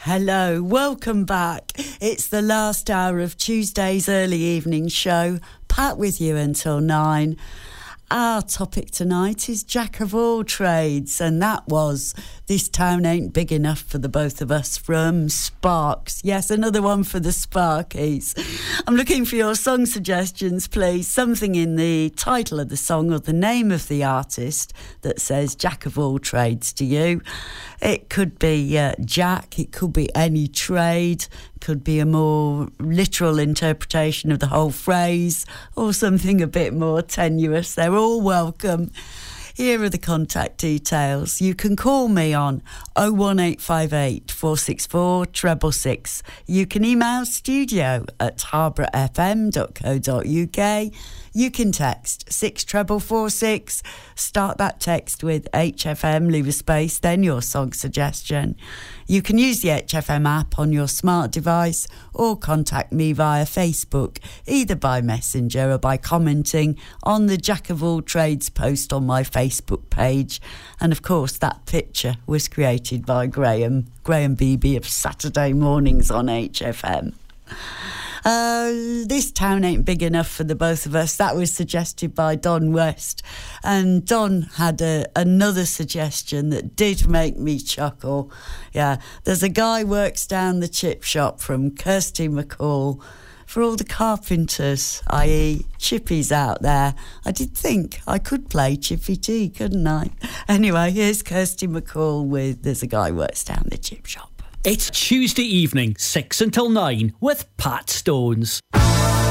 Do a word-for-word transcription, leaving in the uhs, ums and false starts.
Hello, welcome back. It's the last hour of Tuesday's early evening show. Pat with you until nine. Our topic tonight is Jack of all trades, and that was This Town Ain't Big Enough for the Both of Us from Sparks. Yes, another one for the Sparkies. I'm looking for your song suggestions, please. Something in the title of the song or the name of the artist that says Jack of all trades to you. It could be uh, Jack, it could be any trade, could be a more literal interpretation of the whole phrase, or something a bit more tenuous. They're all welcome. Here are the contact details. You can call me on oh one eight five eight, four six four, six six six. You can email studio at harborough f m dot co dot u k. You can text six four four four six. Start that text with H F M, leave a space, then your song suggestion. You can use the H F M app on your smart device or contact me via Facebook, either by messenger or by commenting on the Jack of all trades post on my Facebook page. And of course, that picture was created by Graham, Graham Beebe of Saturday Mornings on H F M. Uh, This Town Ain't Big Enough for the Both of Us. That was suggested by Don West. And Don had a, another suggestion that did make me chuckle. Yeah, there's a guy works down the chip shop from Kirsty McCall. For all the carpenters, that is chippies out there, I did think I could play Chippy T, couldn't I? Anyway, here's Kirsty McCall with There's a Guy Works Down the Chip Shop. It's Tuesday evening, six until nine, with Pat Stones.